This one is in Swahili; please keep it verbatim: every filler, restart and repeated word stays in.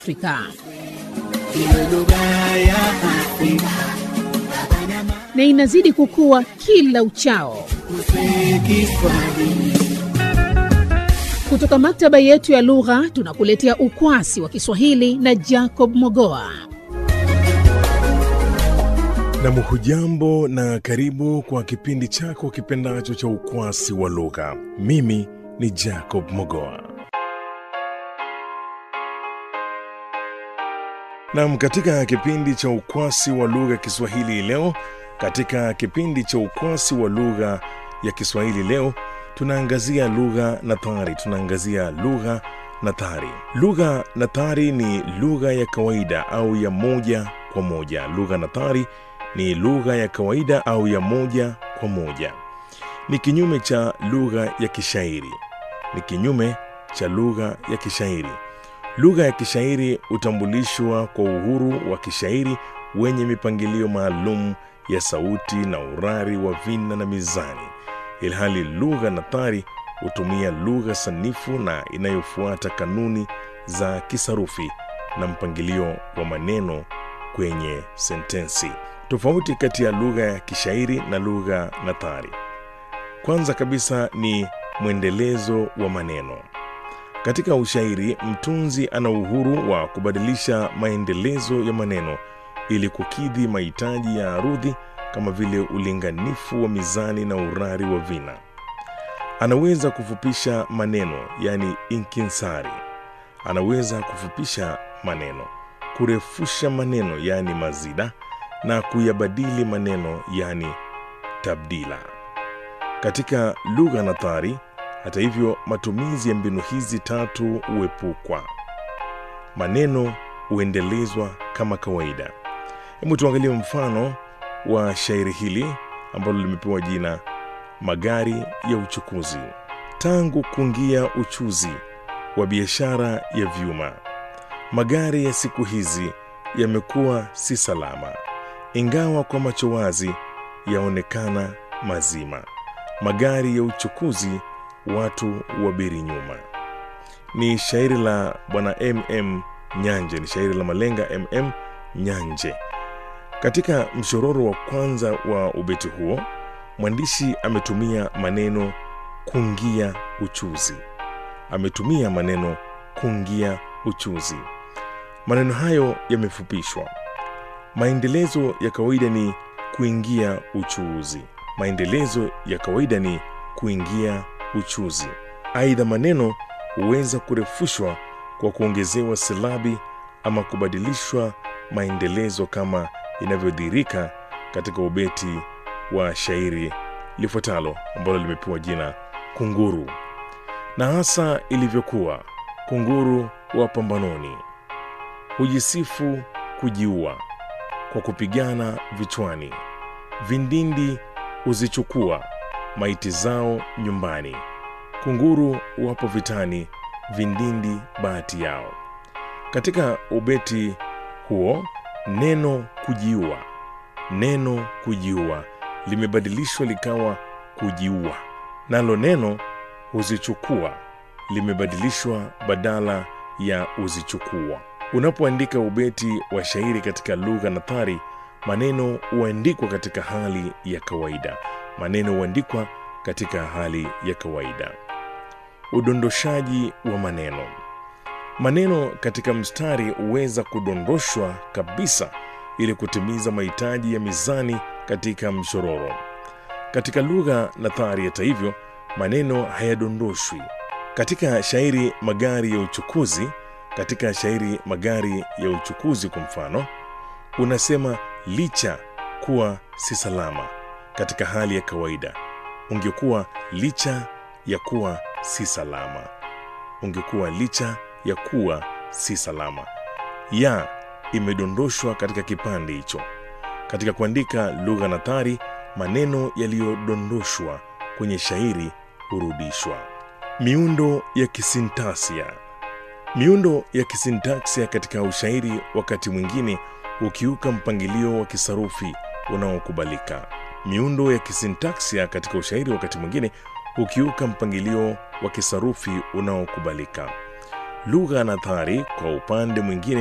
Afrika. Na inazidi kukua kila uchao. Kutoka maktaba yetu ya lugha tunakuletea ukwasi wa Kiswahili na Jacob Mogoa. Na mhujambo na karibu kwa kipindi chako kipendacho cha ukwasi wa lugha. Mimi ni Jacob Mogoa. Na katika kipindi cha ukwasi wa lugha Kiswahili leo, katika kipindi cha ukwasi wa lugha ya Kiswahili leo, tunaangazia lugha nathari, tunaangazia lugha nathari. Lugha nathari ni lugha ya kawaida au ya moja kwa moja. Lugha nathari ni lugha ya kawaida au ya moja kwa moja. Ni kinyume cha lugha ya kishairi. Ni kinyume cha lugha ya kishairi. Lugha ya kishairi hutambulishwa kwa uhuru wa kishairi wenye mipangilio maalum ya sauti na urari wa vina na mizani, ilhali lugha nathari hutumia lugha sanifu na inayofuata kanuni za kisarufi na mpangilio wa maneno kwenye sentensi. Tofauti kati ya lugha ya kishairi na lugha nathari. Kwanza kabisa ni mwendelezo wa maneno. Katika ushairi, mtunzi ana uhuru wa kubadilisha maendelezo ya maneno ili kukidhi mahitaji ya arudhi kama vile ulinganifu wa mizani na urari wa vina. Anaweza kufupisha maneno, yani inkinsari. Anaweza kufupisha maneno, kurefusha maneno, yani mazida, na kuyabadili maneno, yani tabdila. Katika lugha nathari, hata hivyo, matumizi ya mbinu hizi tatu huepukwa. Maneno huendelezwa kama kawaida. Hebu tuangalie mfano wa shairi hili ambalo limepewa jina Magari ya Uchukuzi. Tangu kuingia uchuzi wa biashara ya vyuma, magari ya siku hizi yamekuwa si salama, ingawa kwa macho wazi yaonekana mazima. Magari ya uchukuzi, watu wabiri nyuma. Ni shairi la bwana M M Nyanje, ni shairi la malenga M M Nyanje. Katika mshororo wa kwanza wa ubeti huo, mwandishi ametumia maneno kungia uchuzi. Ametumia maneno kungia uchuzi. Maneno hayo yamefupishwa. Maendelezo ya kawaida ni kuingia uchuzi. Maendelezo ya kawaida ni kuingia uchuzi. Aidha, maneno huweza kurefushwa kwa kuongezewa silabi ama kubadilishwa maendelezo kama inavyodhihirika katika ubeti wa shairi lifuatalo ambalo limepewa jina Kunguru. Na hasa ilivyokuwa kunguru wa pambanoni, hujisifu kujiua kwa kupigana vichwani, vindindi huzichukua maiti zao nyumbani. Kunguru wapo vitani, vindindi bahati yao. Katika ubeti huo, neno kujiua, neno kujiua limebadilishwa likawa kujiua. Nalo neno huzichukua limebadilishwa badala ya uzichukua. Unapoandika ubeti wa shairi katika lugha nathari, maneno huandikwa katika hali ya kawaida. Maneno huandikwa katika hali ya kawaida. Udondoshaji wa maneno. Maneno katika mstari huweza kudondoshwa kabisa ili kutimiza mahitaji ya mizani katika mshororo. Katika lugha nathari, hata hivyo, maneno hayadondoshwi. Katika shairi Magari ya Uchukuzi, katika shairi Magari ya Uchukuzi kwa mfano, unasema licha kuwa si salama. Katika hali ya kawaida ungekuwa licha ya kuwa si salama. Ungekuwa licha ya kuwa si salama. Ya imedondoshwa katika kipande hicho. Katika kuandika lugha nathari, maneno yaliyodondoshwa kwenye shairi hurudishwa. Miundo ya kisintaksia. Miundo ya kisintaksia katika ushairi wakati mwingine ukiuka mpangilio wa kisarufi unaokubalika. Miundo ya kisintaksia katika ushairi wakati mwingine ukiuka mpangilio wa kisarufi unaokubalika. Lugha nathari kwa upande mwingine